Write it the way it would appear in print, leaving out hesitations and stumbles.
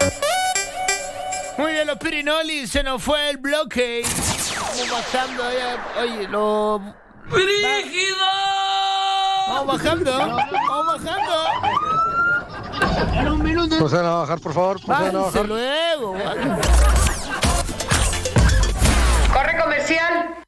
Muy bien, los Pirinoli, se nos fue el bloque. Vamos bajando allá. Oye, ¡Brígido! Vamos bajando. En un minuto. Procedan a bajar, por favor. Procedan a Bájense bajar. luego. Corre comercial.